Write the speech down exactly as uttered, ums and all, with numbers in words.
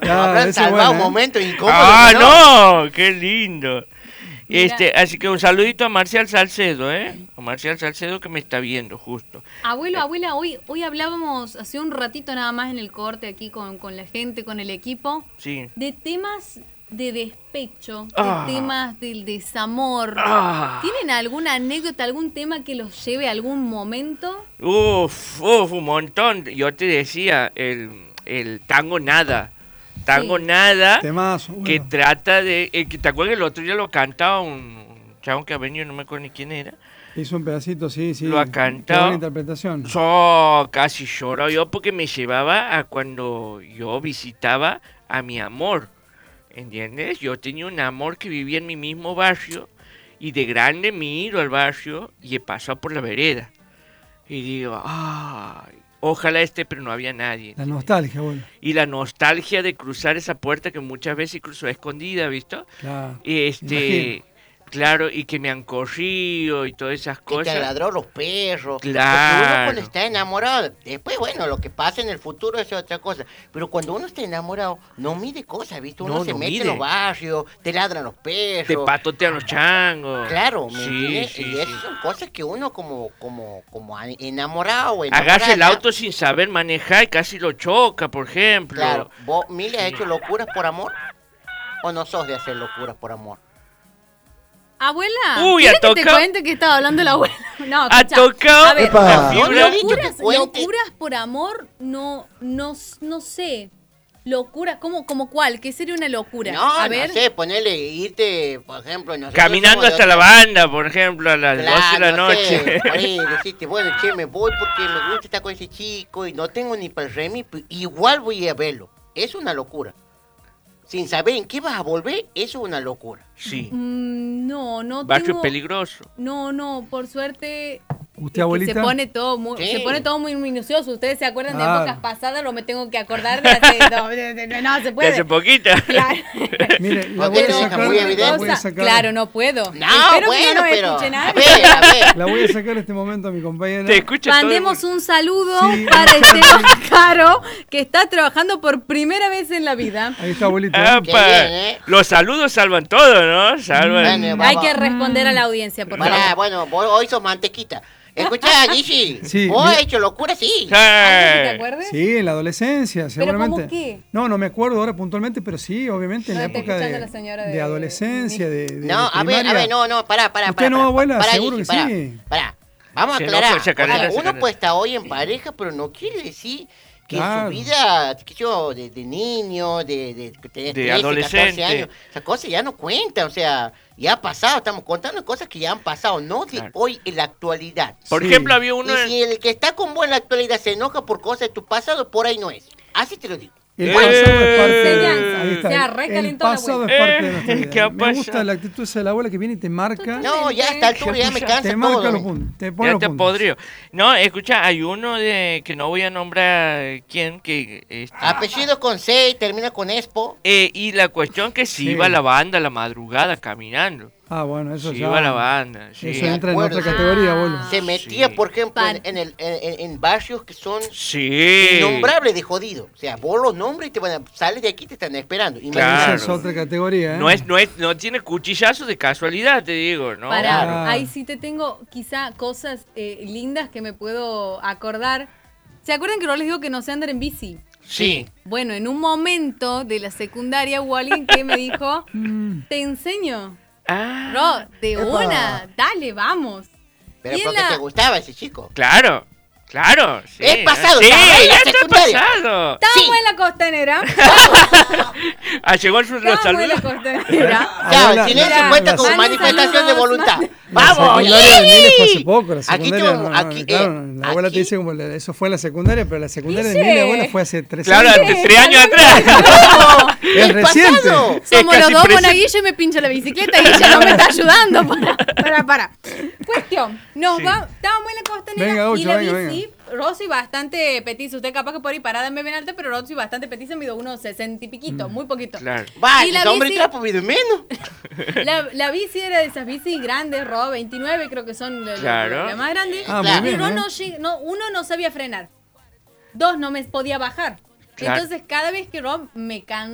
Claro, habrán salvado bueno, ¿eh? momentos incómodos. ¡Ah, no! no! ¡Qué lindo! Este, así que un saludito a Marcial Salcedo, ¿eh? A Marcial Salcedo que me está viendo justo. Abuelo, abuela, hoy, hoy hablábamos hace un ratito nada más en el corte aquí con, con la gente, con el equipo, Sí. de temas de despecho, Ah. de temas del desamor. Ah. ¿Tienen alguna anécdota, algún tema que los lleve a algún momento? Uf, uf, un montón. Yo te decía, el, el tango nada. Tango Sí. nada. Temazo, bueno. Que trata de. Eh, que te acuerdas, el otro día lo cantaba un chavo que ha venido, no me acuerdo ni quién era. Hizo un pedacito, sí, sí. Lo ha Qué cantado. buena interpretación. Yo casi lloro yo porque me llevaba a cuando yo visitaba a mi amor. ¿Entiendes? Yo tenía un amor que vivía en mi mismo barrio y de grande miro al barrio y he pasado por la vereda. Y digo, ay, ojalá esté, pero no había nadie. La nostalgia, bueno. Y la nostalgia de cruzar esa puerta que muchas veces cruzó escondida, ¿visto? Claro. Este, Imagino. claro, y que me han corrido y todas esas Que te cosas. ladró los perros. Claro. Porque uno cuando está enamorado, después, bueno, lo que pasa en el futuro es otra cosa. Pero cuando uno está enamorado, no mide cosas, ¿viste? Uno No, se no mete mide. en los barrios, te ladran los perros. Te patotean los changos. Claro, ¿me sí, entiendes? sí, y sí. esas son cosas que uno como, como, como a- enamorado o Agarra el enamorada- auto sin saber manejar y casi lo choca, por ejemplo. Claro, ¿vos, Mili, has hecho locuras por amor? ¿O no sos de hacer locuras por amor? Abuela, Uy, ¿quieres ha que te tocado- cuente que estaba hablando la abuela? No, Ha escuchá, tocado a ver, Epa. la fibra. locuras, Que cuente. locuras por amor, no, no, no sé. Locuras, ¿cómo, como cuál? ¿Qué sería una locura? No, a ver. no sé, ponerle, irte, por ejemplo... nosotros Caminando somos de hasta la otra- banda, por ejemplo, a las Claro, doce de la no noche. sé, por ahí decirte, bueno, che, me voy porque me gusta estar con ese chico y no tengo ni para el remi, pero igual voy a verlo. Es una locura. Sin saber en qué vas a volver, eso es una locura. Sí. Mm, no, no Barrio tengo... peligroso. No, no, por suerte... ¿Usted, es que abuelita? se pone todo muy, Sí. se pone todo muy minucioso. Ustedes se acuerdan de Claro. épocas pasadas, lo me tengo que acordar de hace... No, de- de- no, se De puede. hace poquito. Claro. Mire, la Porque voy a deja sacar. muy la evidente. voy a sacar- Claro, no puedo. No, Espero que bueno, no nos pero... escuche A nadie. ver, a ver. La voy a sacar este momento a mi compañera. Te escucha todo el Mandemos mundo. un saludo Sí. para Esteban Caro, que está trabajando por primera vez en la vida. Ahí está, abuelita. Qué ¡Apa! bien, ¿eh? Los saludos salvan todo, ¿no? Salvan. Bueno, Hay vamos. que responder a la audiencia, por Pará, favor. bueno, vos hoy sos mantequita. Escuchá, Gigi, Sí, vos mira. has hecho locura, sí. ¿Alguien te Sí. acuerdas? Sí, en la adolescencia, seguramente. ¿cómo qué? No, no me acuerdo ahora puntualmente, pero sí, obviamente en No la está época escuchando de, la señora de de- adolescencia, de, de No, a ver, a primaria. ver, no, no, pará, pará, ¿Usted pará. no, pará, abuela? pará, Seguro Gigi, que pará, sí. Pará, vamos a Se aclarar. enoja, chacarera, O sea, uno chacarera. puede estar hoy en pareja, pero no quiere decir que Claro. su vida, qué sé yo, de, de niño, de, de, que tenés De trece, adolescente. catorce años, esa cosa ya no cuenta, o sea, ya ha pasado, estamos contando cosas que ya han pasado, no de Claro. hoy en la actualidad. Por Sí. ejemplo, había uno. Y si el que está con vos en la actualidad se enoja por cosas de tu pasado, por ahí no es. Así te lo digo. El Eh, pasado es parte de, enseñanza. ahí está, Ya, el recalentó la pasado es abuela. parte de nuestra Eh, vida. ¿qué ha Me gusta pasado? la actitud esa de la abuela que viene y te marca. No, ya a esta altura ya me cansa te todo. marca los ¿eh? puntos. Te pone Ya los te puntos. podrió. No, escucha, hay uno de que no voy a nombrar quién, que este, Apellido con C y termina con Expo. eh, y la cuestión que si Sí. iba a la banda a la madrugada caminando. Ah, bueno, eso Si ya. iba a la banda, sí. Eso entra en acuerdo. otra categoría, abuelo. Se metía, Sí. por ejemplo, en, Pan. en el, en, en barrios que son Sí. innombrables de jodido. O sea, vos los nombres y te van a, sales de aquí y te están esperando. Claro. Imagínate. Esa es otra categoría, ¿eh? No es, no es, no tiene cuchillazos de casualidad, te digo, ¿no? Pará, Claro. ahí sí te tengo quizá cosas eh, lindas que me puedo acordar. ¿Se acuerdan que no les digo que no sé andar en bici? Sí. Bueno, en un momento de la secundaria hubo alguien que me dijo, Mm. te enseño. Ah, Bro, de Epa. una, dale, vamos. Pero Y en porque la- te gustaba ese chico. claro, claro. Sí, Es pasado, sí, estaba en la ya está secundaria. pasado. Estábamos Sí. en la costanera. Ah, llegó el los Estábamos en la saludos. costanera. Claro, Abuela, el silencio mira, cuenta como manden manifestación de saludos, voluntad. manden- La ¡Vamos! secundaria de Miles fue hace ¡Yay! poco, la Aquí secundaria. tuvo- no, no, aquí, claro, eh, la abuela aquí- te dice como la- eso fue la secundaria, pero la secundaria de Sí. Miles, abuela, fue hace tres Claro, años. hace tres años atrás. Es ¡El reciente. pasado! Es Somos los casi dos, presente. Monaguillo y me pincha la bicicleta y ella no me está ayudando. Para, para, para. Cuestión, nos Sí. va, estábamos en la costanera Venga, Gaucho, y la venga, bici, Rosy bastante petiza. Usted capaz que por ahí parada me ven alta, pero Rosy bastante petiza, mido unos sesenta y piquito, muy poquito. Claro. Va, Y la ese hombre bici- trapo vive menos. La, la bici era de esas bicis grandes, Ro, veintinueve creo que son la, la- Claro. la más grande. Ah, Claro. muy Y bien, Ro ¿eh? no, lleg- no, uno no sabía frenar. Dos, no me podía bajar. Claro. Entonces, cada vez que Ro me cansaba,